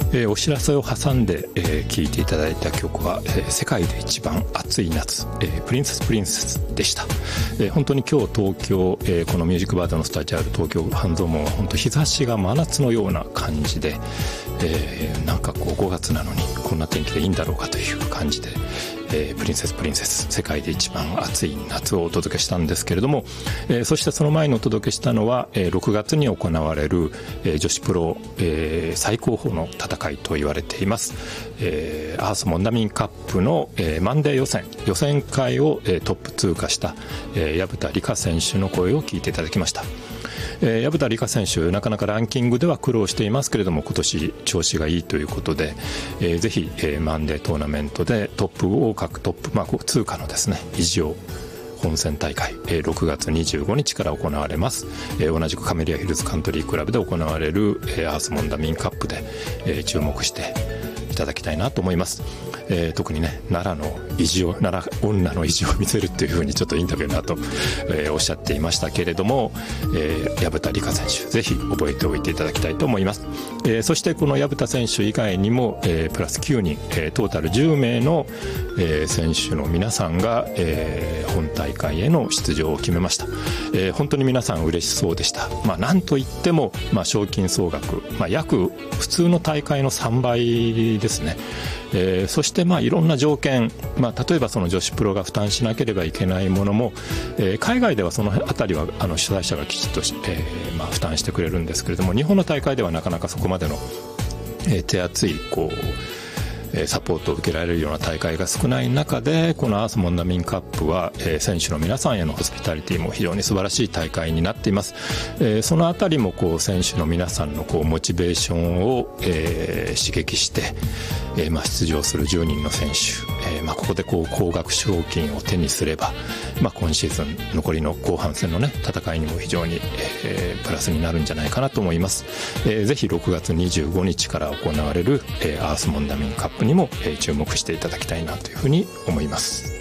お知らせを挟んで、聴いていただいた曲は、世界で一番暑い夏、プリンセスでした。本当に今日東京、このミュージックバードのスタジオある東京半蔵門は本当日差しが真夏のような感じで、なんかこう5月なのにこんな天気でいいんだろうかという感じで、プリンセス世界で一番暑い夏をお届けしたんですけれども、そしてその前にお届けしたのは、6月に行われる、女子プロ、最高峰の戦いと言われています、アースモンダミンカップの、マンデー予選会を、トップ通過した、薮田理香選手の声を聞いていただきました。薮田理香選手、なかなかランキングでは苦労していますけれども、今年調子がいいということで、ぜひ、マンデートーナメントでトップを獲得、通過のですね、意地を本戦大会、6月25日から行われます。同じくカメリアヒルズカントリークラブで行われる、アースモンダミンカップで、注目していただきたいなと思います。特にね、奈良女の意地を見せるっていうふうにちょっとインタビューの後、おっしゃっていましたけれども、薮田理香選手、ぜひ覚えておいていただきたいと思います。そしてこの薮田選手以外にも、プラス9人、トータル10名の、選手の皆さんが、本大会への出場を決めました。本当に皆さん嬉しそうでした。なんといっても、賞金総額、約普通の大会の3倍ですね。そしていろんな条件、例えばその女子プロが負担しなければいけないものも、海外ではそのあたりは主催者がきちっと負担してくれるんですけれども、日本の大会ではなかなかそこまでの、手厚いサポートを受けられるような大会が少ない中で、このアースモンダミンカップは、選手の皆さんへのホスピタリティも非常に素晴らしい大会になっています。そのあたりも選手の皆さんのモチベーションを、刺激して、出場する10人の選手、ここで高額賞金を手にすれば、今シーズン残りの後半戦のね、戦いにも非常に、プラスになるんじゃないかなと思います。ぜひ6月25日から行われる、アースモンダミンカップにも、注目していただきたいなというふうに思います。